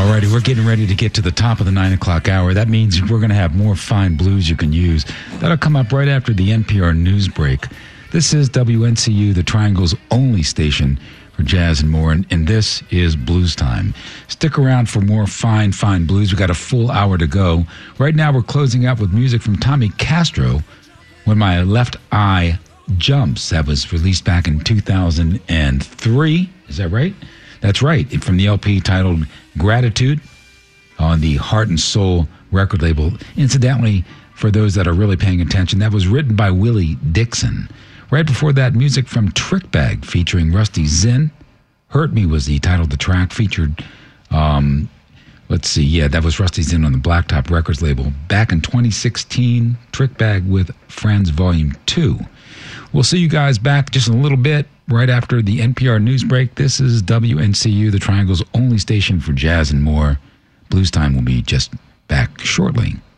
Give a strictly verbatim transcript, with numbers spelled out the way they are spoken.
All righty, we're getting ready to get to the top of the nine o'clock hour. That means we're going to have more fine blues you can use. That'll come up right after the N P R news break. This is W N C U, the Triangle's only station for jazz and more, and, and this is Blues Time. Stick around for more fine, fine blues. We've got a full hour to go. Right now, we're closing out with music from Tommy Castro, When My Left Eye Jumps. That was released back in two thousand three. Is that right? That's right. From the L P titled Gratitude on the Heart and Soul record label. Incidentally, for those that are really paying attention, that was written by Willie Dixon. Right before that, music from Trick Bag featuring Rusty Zinn. Hurt Me was the title of the track, featured, um, let's see, yeah, that was Rusty Zinn on the Blacktop Records label. Back in twenty sixteen, Trick Bag with Friends Volume two. We'll see you guys back just in a little bit, right after the N P R news break. This is W N C U, the Triangle's only station for jazz and more. Blues Time will be just back shortly.